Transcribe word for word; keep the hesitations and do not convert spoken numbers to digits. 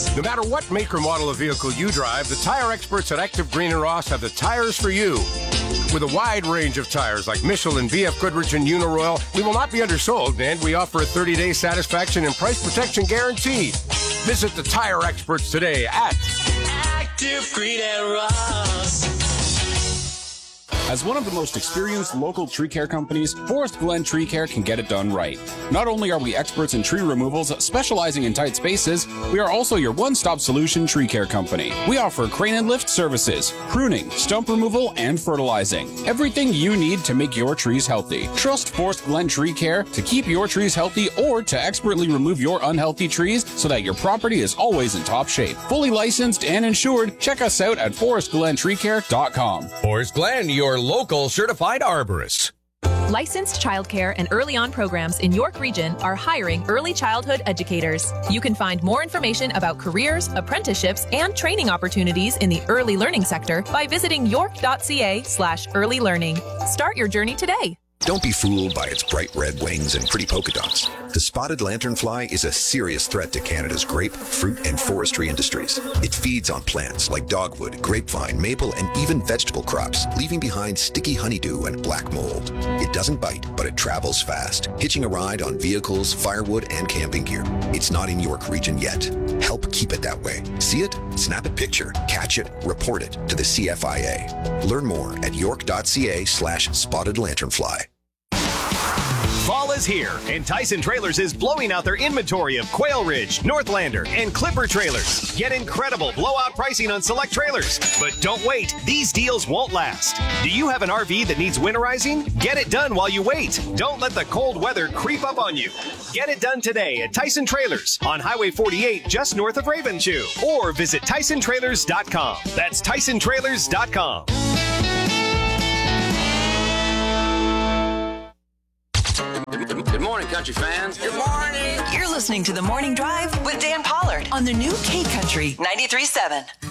No matter what make or model of vehicle you drive, the tire experts at Active Green and Ross have the tires for you. With a wide range of tires like Michelin, B F Goodrich, and Uniroyal, we will not be undersold, and we offer a thirty-day satisfaction and price protection guarantee. Visit the tire experts today at Active Green and Ross. As one of the most experienced local tree care companies, Forest Glen Tree Care can get it done right. Not only are we experts in tree removals specializing in tight spaces, we are also your one-stop solution tree care company. We offer crane and lift services, pruning, stump removal, and fertilizing. Everything you need to make your trees healthy. Trust Forest Glen Tree Care to keep your trees healthy or to expertly remove your unhealthy trees so that your property is always in top shape. Fully licensed and insured, check us out at forest glen tree care dot com. Forest Glen, your local certified arborist. Licensed childcare and early on programs in York Region are hiring early childhood educators. You can find more information about careers, apprenticeships, and training opportunities in the early learning sector by visiting york.ca slash early learning. Start your journey today. Don't be fooled by its bright red wings and pretty polka dots. The spotted lanternfly is a serious threat to Canada's grape, fruit, and forestry industries. It feeds on plants like dogwood, grapevine, maple, and even vegetable crops, leaving behind sticky honeydew and black mold. It doesn't bite, but it travels fast, hitching a ride on vehicles, firewood, and camping gear. It's not in York Region yet. Help keep it that way. See it? Snap a picture, catch it, report it to the C F I A. Learn more at york.ca slash spotted lanternfly. Fall is here, and Tyson Trailers is blowing out their inventory of Quail Ridge, Northlander, and Clipper trailers. Get incredible blowout pricing on select trailers. But don't wait, these deals won't last. Do you have an R V that needs winterizing? Get it done while you wait. Don't let the cold weather creep up on you. Get it done today at Tyson Trailers on Highway forty-eight just north of Ravenshoe. Or visit tyson trailers dot com. That's tyson trailers dot com. Good morning, country fans. Good morning. You're listening to The Morning Drive with Dan Pollard on the new K Country ninety-three point seven.